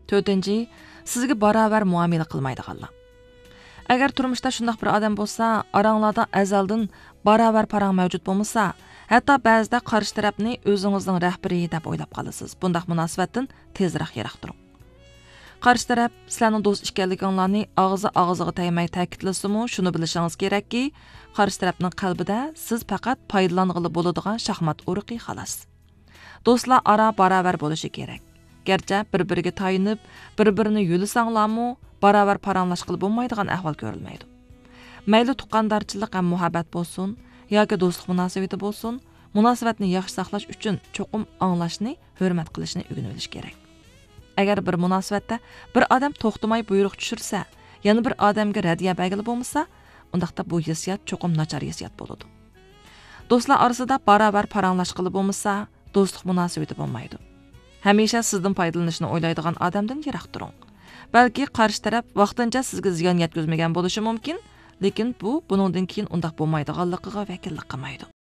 4-chi, sizga barobar muomala qilmaydiganlar. Agar turmushda shunday bir odam bo'lsa, aranglarda azaldan barobar parang mavjud bo'lmasa, hatto ba'zida qarshi tarafni o'zingizning rahbari deb o'ylab qolasiz. Bunday munosabatdan tezroq yiroq turing. Qarshi taraf sizlarning do'st ekanligingizni og'ziga tegmay ta'kidlasimi, shuni bilishingiz kerakki, qarshi tarafning qalbida siz faqat foydalang'ili bo'ladigan shaxmat urug'i xolos. Do'stlar ara barobar bo'lishi kerak. Gerçi bir-biriga tayinib, bir-birini yo'lisanglarmi, barobar paranglashqili bo'lmaydigan ahvol ko'rilmaydi. Mayli tuqqandarchilik ham muhabbat bo'lsin, yoki do'stlik munosabati bo'lsin, munosabatni yaxshi saqlash uchun cho'qim anglashni, hurmat qilishni o'rganib olish kerak. Agar bir munosabatda bir odam to'xtamay buyruq tushirsa, yana bir odamga radiya bagili bo'lmasa, undaqda bu hissiyat cho'qim nachar hissiyat bo'ladi. Do'stlar orasida barobar paranglashqili bo'lmasa, do'stlik munosabati bo'lmaydi. Hamisha sizdan foydalanishni o'ylaydigan odamdan yiroq turing. Balki qarshi taraf vaqtincha sizga ziyon yetkazmagan bo'lishi mumkin, lekin bu buningdan keyin undaq bo'lmaydiganligiga vakillik qilmaydi.